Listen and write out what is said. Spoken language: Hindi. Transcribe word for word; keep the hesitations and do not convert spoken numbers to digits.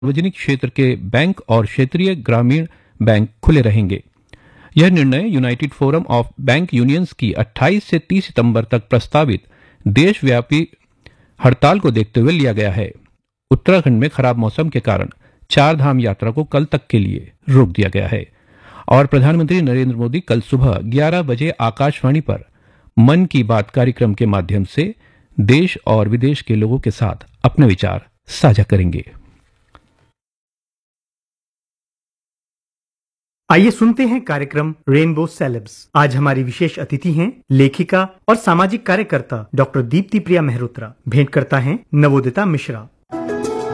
सार्वजनिक क्षेत्र के बैंक और क्षेत्रीय ग्रामीण बैंक खुले रहेंगे। यह निर्णय United forum of bank unions की अट्ठाईस से तीस सितंबर तक प्रस्तावित देशव्यापी हड़ताल को देखते हुए लिया गया है। उत्तराखंड में खराब मौसम के कारण चार धाम यात्रा को कल तक के लिए रोक दिया गया है और प्रधानमंत्री नरेंद्र मोदी कल सुबह ग्यारह बजे आकाशवाणी पर मन की बात कार्यक्रम के माध्यम से देश और विदेश के लोगों के साथ अपने विचार साझा करेंगे। आइए सुनते हैं कार्यक्रम रेनबो सेलेब्स। आज हमारी विशेष अतिथि हैं लेखिका और सामाजिक कार्यकर्ता डॉक्टर दीप्ति प्रिया मेहरोत्रा। भेंट करता है नवोदिता मिश्रा।